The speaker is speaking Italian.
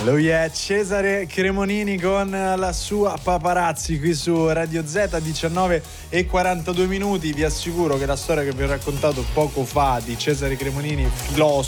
Lui è Cesare Cremonini con la sua Paparazzi qui su Radio Z, 19:42. Vi assicuro che la storia che vi ho raccontato poco fa di Cesare Cremonini, filosofo